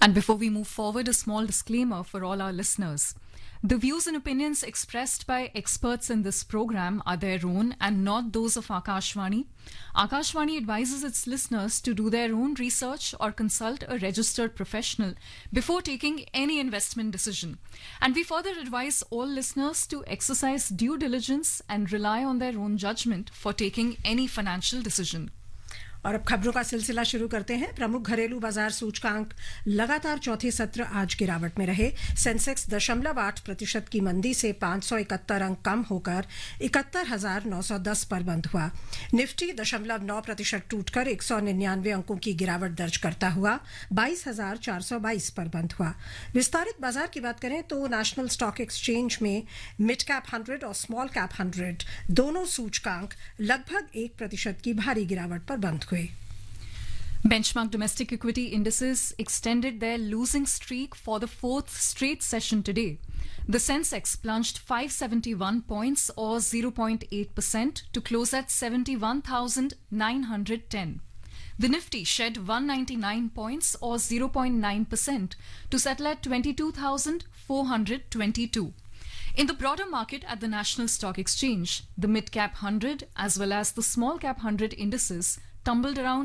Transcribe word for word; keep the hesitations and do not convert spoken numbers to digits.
And before we move forward, a small disclaimer for all our listeners. The views and opinions expressed by experts in this program are their own and not those of Akashvani. Akashvani advises its listeners to do their own research or consult a registered professional before taking any investment decision. And we further advise all listeners to exercise due diligence and rely on their own judgment for taking any financial decision. और अब खबरों का सिलसिला शुरू करते हैं। प्रमुख घरेलू बाजार सूचकांक लगातार चौथे सत्र आज गिरावट में रहे। सेंसेक्स दशमलव आठ प्रतिशत की मंदी से पाँच सौ इकहत्तर अंक कम होकर इकहत्तर हजार नौ सौ दस पर बंद हुआ। निफ्टी दशमलव नौ प्रतिशत टूटकर एक सौ निन्यानवे अंकों की गिरावट दर्ज करता हुआ बाईस हजार चार सौ बाईस पर बंद हुआ। विस्तारित बाजार की बात करें तो नेशनल स्टॉक एक्सचेंज में मिड कैप हंड्रेड और स्मॉल कैप हंड्रेड दोनों सूचकांक लगभग एक प्रतिशत की भारी गिरावट पर बंद हुए। Benchmark domestic equity indices extended their losing streak for the fourth straight session today. The Sensex plunged five hundred seventy-one points or zero point eight percent to close at seventy-one thousand nine hundred ten. The Nifty shed one hundred ninety-nine points or zero point nine percent to settle at twenty-two thousand four hundred twenty-two. In the broader market at the National Stock Exchange, the mid-cap one hundred as well as the small-cap one hundred indices tumbled around